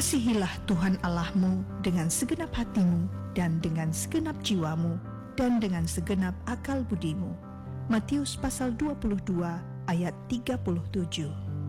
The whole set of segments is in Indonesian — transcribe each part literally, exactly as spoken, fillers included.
Kasihilah Tuhan Allahmu dengan segenap hatimu dan dengan segenap jiwamu dan dengan segenap akal budimu. Matius pasal dua puluh dua ayat tiga puluh tujuh.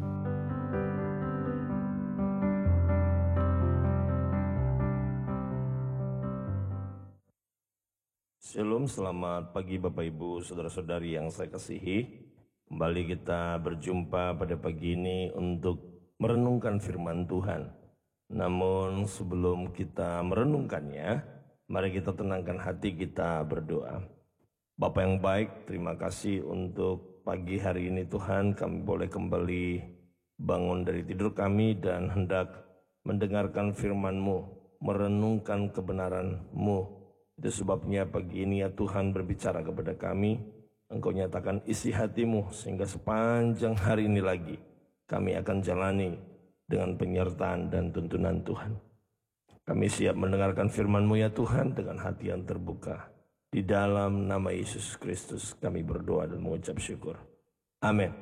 Shalom, selamat pagi Bapak Ibu, Saudara-saudari yang saya kasihi. Kembali kita berjumpa pada pagi ini untuk merenungkan firman Tuhan. Namun sebelum kita merenungkannya, mari kita tenangkan hati kita berdoa. Bapa yang baik, terima kasih untuk pagi hari ini Tuhan, kami boleh kembali bangun dari tidur kami dan hendak mendengarkan firman-Mu, merenungkan kebenaran-Mu. Itu sebabnya pagi ini ya Tuhan berbicara kepada kami, Engkau nyatakan isi hatimu sehingga sepanjang hari ini lagi kami akan jalani dengan penyertaan dan tuntunan Tuhan. Kami siap mendengarkan firman-Mu ya Tuhan dengan hati yang terbuka. Di dalam nama Yesus Kristus kami berdoa dan mengucap syukur. Amin.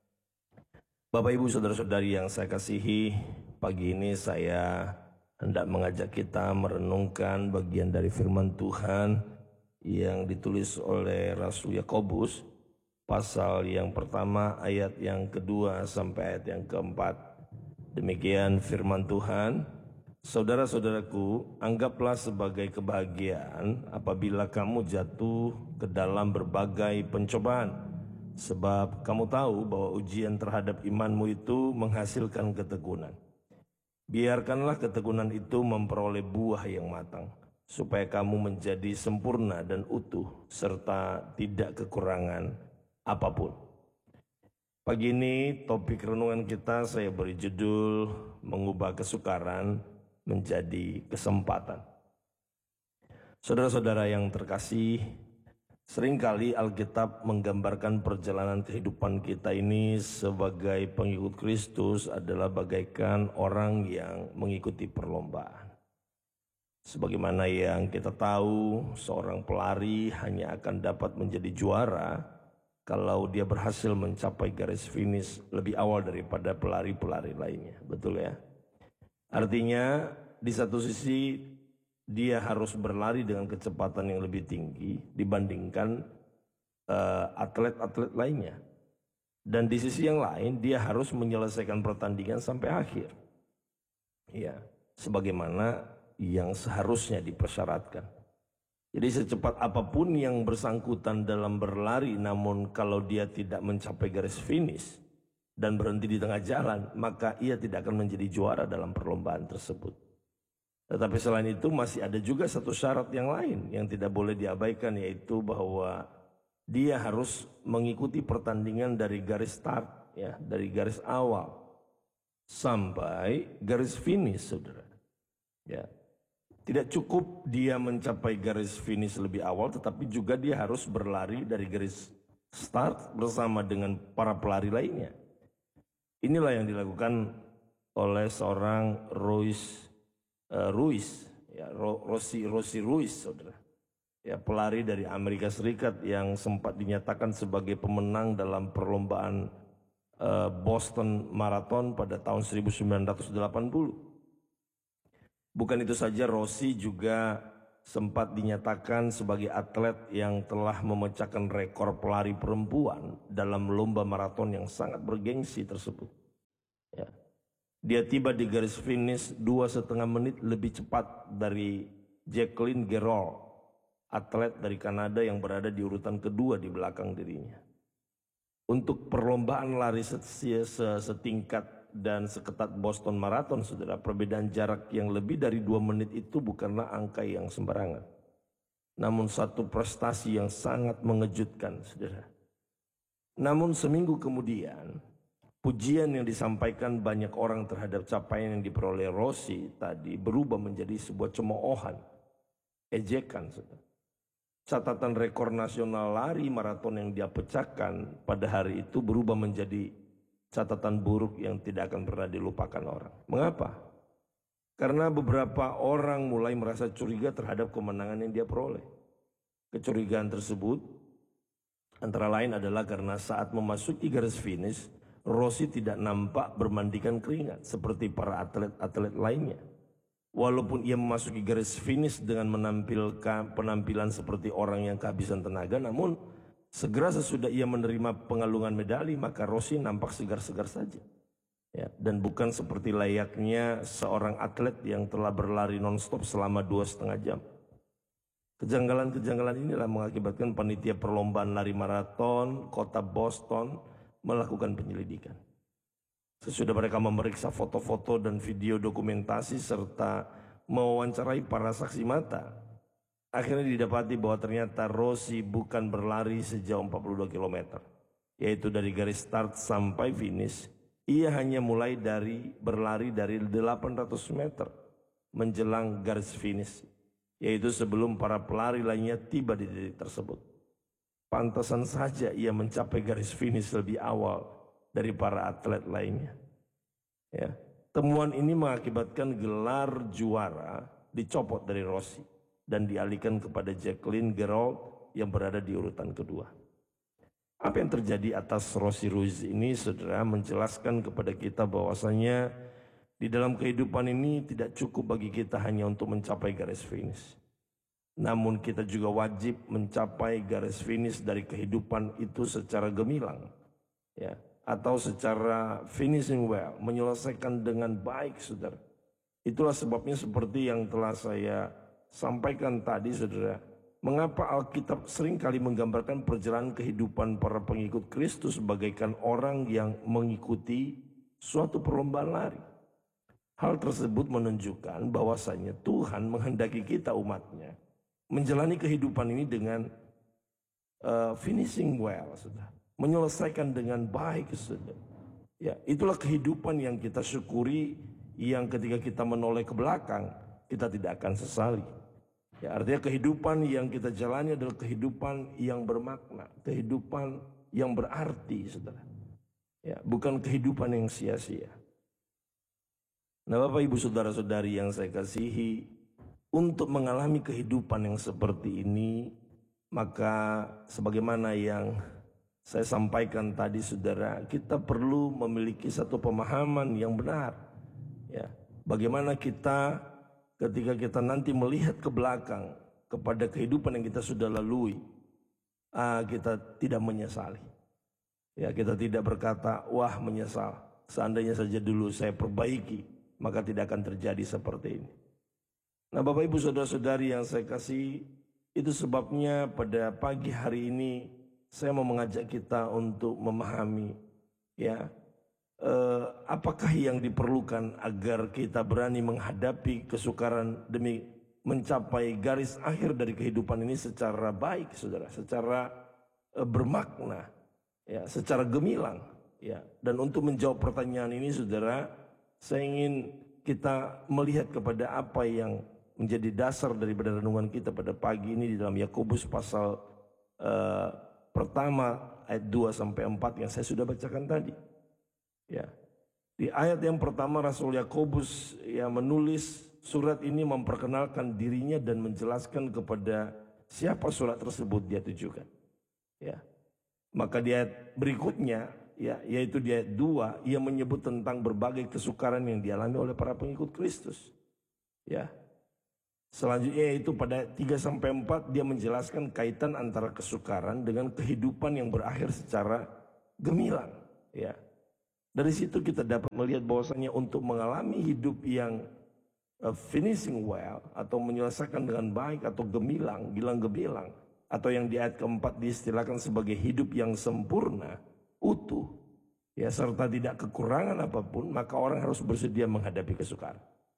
Bapak Ibu Saudara-saudari yang saya kasihi, pagi ini saya hendak mengajak kita merenungkan bagian dari firman Tuhan yang ditulis oleh Rasul Yakobus, pasal yang pertama ayat yang kedua sampai ayat yang keempat. Demikian firman Tuhan. Saudara-saudaraku, anggaplah sebagai kebahagiaan apabila kamu jatuh ke dalam berbagai pencobaan, sebab kamu tahu bahwa ujian terhadap imanmu itu menghasilkan ketekunan. Biarkanlah ketekunan itu memperoleh buah yang matang, supaya kamu menjadi sempurna dan utuh, serta tidak kekurangan apapun. Pagi ini topik renungan kita saya beri judul mengubah kesukaran menjadi kesempatan. Saudara-saudara yang terkasih, seringkali Alkitab menggambarkan perjalanan kehidupan kita ini sebagai pengikut Kristus adalah bagaikan orang yang mengikuti perlombaan. Sebagaimana yang kita tahu, seorang pelari hanya akan dapat menjadi juara kalau dia berhasil mencapai garis finish lebih awal daripada pelari-pelari lainnya. Betul ya? Artinya di satu sisi dia harus berlari dengan kecepatan yang lebih tinggi dibandingkan uh, atlet-atlet lainnya. Dan di sisi yang lain dia harus menyelesaikan pertandingan sampai akhir. Ya, sebagaimana yang seharusnya dipersyaratkan. Jadi secepat apapun yang bersangkutan dalam berlari, namun kalau dia tidak mencapai garis finish dan berhenti di tengah jalan, maka ia tidak akan menjadi juara dalam perlombaan tersebut. Tetapi selain itu masih ada juga satu syarat yang lain yang tidak boleh diabaikan, yaitu bahwa dia harus mengikuti pertandingan dari garis start, ya, dari garis awal sampai garis finish, saudara. Ya. Tidak cukup dia mencapai garis finish lebih awal, tetapi juga dia harus berlari dari garis start bersama dengan para pelari lainnya. Inilah yang dilakukan oleh seorang Ruiz, uh, Ruiz, ya, Rossi, Rossi Ruiz, saudara. Ya, pelari dari Amerika Serikat yang sempat dinyatakan sebagai pemenang dalam perlombaan uh, Boston Marathon pada tahun seribu sembilan ratus delapan puluh. Bukan itu saja, Rossi juga sempat dinyatakan sebagai atlet yang telah memecahkan rekor pelari perempuan dalam lomba maraton yang sangat bergengsi tersebut. Ya. Dia tiba di garis finish dua setengah menit lebih cepat dari Jacqueline Gerald, atlet dari Kanada yang berada di urutan kedua di belakang dirinya. Untuk perlombaan lari setingkat dan seketat Boston Marathon, saudara, perbedaan jarak yang lebih dari dua menit itu bukanlah angka yang sembarangan. Namun satu prestasi yang sangat mengejutkan, saudara. Namun seminggu kemudian, pujian yang disampaikan banyak orang terhadap capaian yang diperoleh Rossi tadi berubah menjadi sebuah cemoohan, ejekan, saudara. Catatan rekor nasional lari maraton yang dia pecahkan pada hari itu berubah menjadi catatan buruk yang tidak akan pernah dilupakan orang. Mengapa? Karena beberapa orang mulai merasa curiga terhadap kemenangan yang dia peroleh. Kecurigaan tersebut antara lain adalah karena saat memasuki garis finish, Rossi tidak nampak bermandikan keringat seperti para atlet-atlet lainnya. Walaupun ia memasuki garis finish dengan menampilkan penampilan seperti orang yang kehabisan tenaga, namun segera sesudah ia menerima pengalungan medali, maka Rossi nampak segar-segar saja. Ya, dan bukan seperti layaknya seorang atlet yang telah berlari nonstop selama dua setengah jam. Kejanggalan-kejanggalan inilah mengakibatkan panitia perlombaan lari maraton kota Boston melakukan penyelidikan. Sesudah mereka memeriksa foto-foto dan video dokumentasi serta mewawancarai para saksi mata, akhirnya didapati bahwa ternyata Rossi bukan berlari sejauh empat puluh dua kilometer, yaitu dari garis start sampai finish. Ia hanya mulai dari berlari dari delapan ratus meter menjelang garis finish, yaitu sebelum para pelari lainnya tiba di titik tersebut. Pantasan saja ia mencapai garis finish lebih awal dari para atlet lainnya. Ya, temuan ini mengakibatkan gelar juara dicopot dari Rossi dan dialihkan kepada Jacqueline Gerault yang berada di urutan kedua. Apa yang terjadi atas Rossi Ruiz ini, saudara, menjelaskan kepada kita bahwasanya di dalam kehidupan ini tidak cukup bagi kita hanya untuk mencapai garis finish. Namun kita juga wajib mencapai garis finish dari kehidupan itu secara gemilang, ya, atau secara finishing well, menyelesaikan dengan baik, saudara. Itulah sebabnya seperti yang telah saya sampaikan tadi, saudara, mengapa Alkitab seringkali menggambarkan perjalanan kehidupan para pengikut Kristus bagaikan orang yang mengikuti suatu perlombaan lari. Hal tersebut menunjukkan bahwasanya Tuhan menghendaki kita umatnya menjalani kehidupan ini dengan uh, finishing well, saudara. Menyelesaikan dengan baik, saudara. Ya, itulah kehidupan yang kita syukuri, yang ketika kita menoleh ke belakang, kita tidak akan sesali. Ya, artinya kehidupan yang kita jalani adalah kehidupan yang bermakna, kehidupan yang berarti, saudara. Ya, bukan kehidupan yang sia-sia. Nah, Bapak Ibu saudara-saudari yang saya kasihi, untuk mengalami kehidupan yang seperti ini, maka sebagaimana yang saya sampaikan tadi, saudara, kita perlu memiliki satu pemahaman yang benar. Ya, bagaimana kita ketika kita nanti melihat ke belakang kepada kehidupan yang kita sudah lalui, ah, kita tidak menyesali. Ya, kita tidak berkata, wah menyesal, seandainya saja dulu saya perbaiki, maka tidak akan terjadi seperti ini. Nah, Bapak Ibu saudara-saudari yang saya kasih, itu sebabnya pada pagi hari ini saya mau mengajak kita untuk memahami, ya, eh, apakah yang diperlukan agar kita berani menghadapi kesukaran demi mencapai garis akhir dari kehidupan ini secara baik, saudara, secara eh, bermakna, ya, secara gemilang, ya. Dan untuk menjawab pertanyaan ini, saudara, saya ingin kita melihat kepada apa yang menjadi dasar daripada renungan kita pada pagi ini di dalam Yakobus pasal uh, pertama ayat dua sampai empat yang saya sudah bacakan tadi. Ya. Di ayat yang pertama Rasul Yakobus yang menulis surat ini memperkenalkan dirinya dan menjelaskan kepada siapa surat tersebut dia tujukan. Ya. Maka di ayat berikutnya, ya, yaitu di ayat dua, ia menyebut tentang berbagai kesukaran yang dialami oleh para pengikut Kristus. Ya. Selanjutnya yaitu pada tiga sampai empat dia menjelaskan kaitan antara kesukaran dengan kehidupan yang berakhir secara gemilang, ya. Dari situ kita dapat melihat bahwasanya untuk mengalami hidup yang uh, finishing well atau menyelesaikan dengan baik atau gemilang, gilang gemilang, atau yang di ayat keempat diistilahkan sebagai hidup yang sempurna, utuh, ya, serta tidak kekurangan apapun, maka orang harus bersedia menghadapi kesukaran.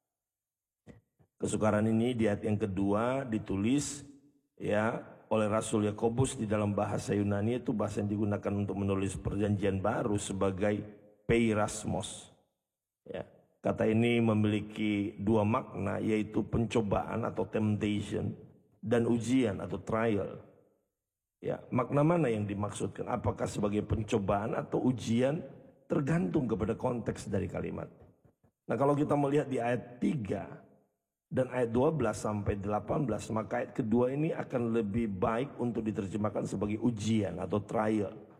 Kesukaran ini di ayat yang kedua ditulis, ya, oleh Rasul Yakobus di dalam bahasa Yunani, itu bahasa yang digunakan untuk menulis perjanjian baru sebagai peirasmos. Ya, kata ini memiliki dua makna, yaitu pencobaan atau temptation dan ujian atau trial. Ya, makna mana yang dimaksudkan? Apakah sebagai pencobaan atau ujian? Tergantung kepada konteks dari kalimat. Nah, kalau kita melihat di ayat tiga dan ayat dua belas sampai delapan belas, maka ayat kedua ini akan lebih baik untuk diterjemahkan sebagai ujian atau trial.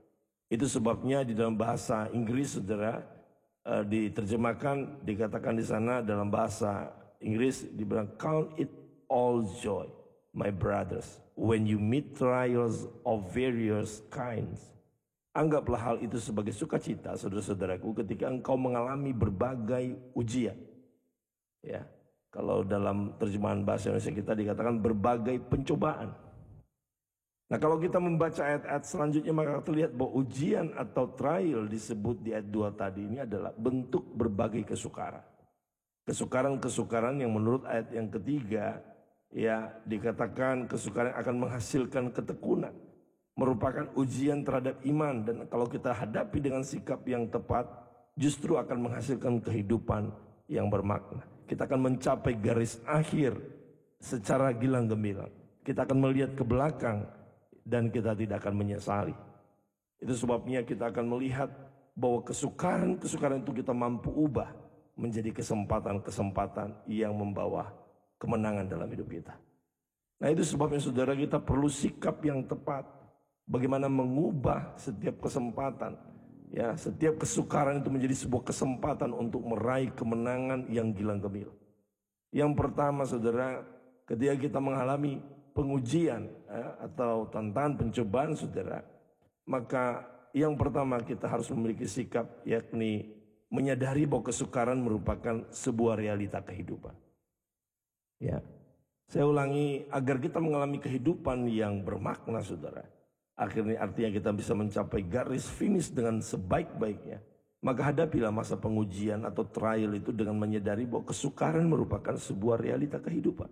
Itu sebabnya di dalam bahasa Inggris, saudara, uh, diterjemahkan, dikatakan di sana dalam bahasa Inggris dibilang, count it all joy, my brothers, when you meet trials of various kinds. Anggaplah hal itu sebagai sukacita, saudara-saudaraku, ketika engkau mengalami berbagai ujian. Ya, kalau dalam terjemahan bahasa Indonesia kita dikatakan berbagai pencobaan. Nah, kalau kita membaca ayat-ayat selanjutnya, maka terlihat bahwa ujian atau trial disebut di ayat dua tadi ini adalah bentuk berbagai kesukaran. Kesukaran-kesukaran yang menurut ayat yang ketiga, ya, dikatakan kesukaran akan menghasilkan ketekunan, merupakan ujian terhadap iman, dan kalau kita hadapi dengan sikap yang tepat, justru akan menghasilkan kehidupan yang bermakna. Kita akan mencapai garis akhir secara gilang gemilang. Kita akan melihat ke belakang dan kita tidak akan menyesali. Itu sebabnya kita akan melihat bahwa kesukaran-kesukaran itu kita mampu ubah menjadi kesempatan-kesempatan yang membawa kemenangan dalam hidup kita. Nah, itu sebabnya saudara, kita perlu sikap yang tepat. Bagaimana mengubah setiap kesempatan, ya, setiap kesukaran itu menjadi sebuah kesempatan untuk meraih kemenangan yang gilang gemilang. Yang pertama, saudara, ketika kita mengalami pengujian ya, atau tantangan pencobaan, saudara, maka yang pertama kita harus memiliki sikap, yakni menyadari bahwa kesukaran merupakan sebuah realita kehidupan. Ya, saya ulangi, agar kita mengalami kehidupan yang bermakna, saudara, akhirnya artinya kita bisa mencapai garis finish dengan sebaik-baiknya, maka hadapilah masa pengujian atau trial itu dengan menyadari bahwa kesukaran merupakan sebuah realita kehidupan.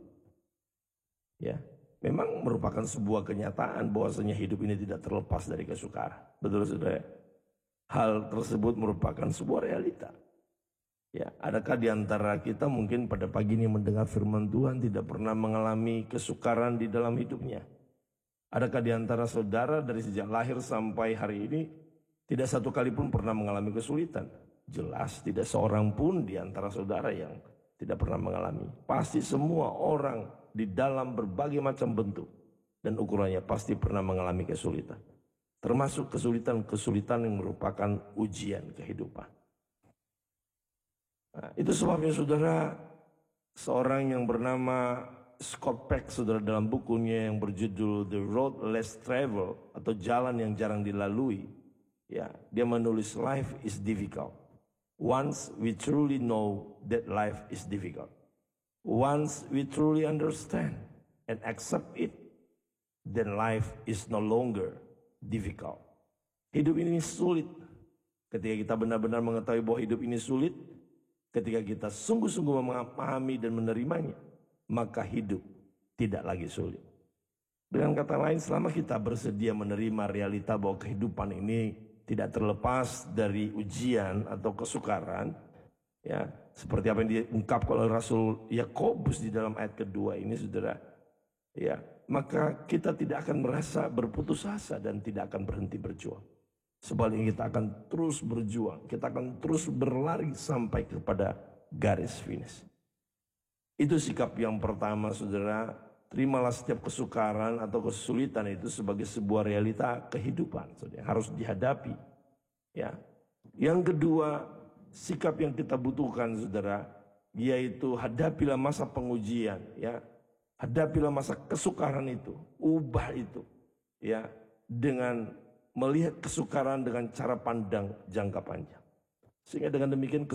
Ya, memang merupakan sebuah kenyataan bahwasanya hidup ini tidak terlepas dari kesukaran. Betul, saudara? Hal tersebut merupakan sebuah realita. Ya, adakah di antara kita mungkin pada pagi ini mendengar firman Tuhan tidak pernah mengalami kesukaran di dalam hidupnya? Adakah di antara saudara dari sejak lahir sampai hari ini tidak satu kali pun pernah mengalami kesulitan? Jelas tidak seorang pun di antara saudara yang tidak pernah mengalami. Pasti semua orang di dalam berbagai macam bentuk dan ukurannya pasti pernah mengalami kesulitan. Termasuk kesulitan-kesulitan yang merupakan ujian kehidupan. Nah, itu sebabnya saudara, seorang yang bernama Scott Peck, saudara, dalam bukunya yang berjudul The Road Less Traveled atau Jalan yang Jarang Dilalui, ya, dia menulis life is difficult. Once we truly know that life is difficult, once we truly understand and accept it, then life is no longer difficult. Hidup ini sulit. Ketika kita benar-benar mengetahui bahwa hidup ini sulit, ketika kita sungguh-sungguh memahami dan menerimanya, maka hidup tidak lagi sulit. Dengan kata lain, selama kita bersedia menerima realita bahwa kehidupan ini tidak terlepas dari ujian atau kesukaran, ya, seperti apa yang diungkapkan oleh Rasul Yakobus di dalam ayat kedua ini, saudara, ya, maka kita tidak akan merasa berputus asa dan tidak akan berhenti berjuang. Sebaliknya kita akan terus berjuang, kita akan terus berlari sampai kepada garis finish. Itu sikap yang pertama, saudara. Terimalah setiap kesukaran atau kesulitan itu sebagai sebuah realita kehidupan, saudara, yang harus dihadapi. Ya. Yang kedua, sikap yang kita butuhkan, saudara, yaitu hadapilah masa pengujian, ya. Hadapilah masa kesukaran itu, ubah itu, ya, dengan melihat kesukaran dengan cara pandang jangka panjang. Sehingga dengan demikian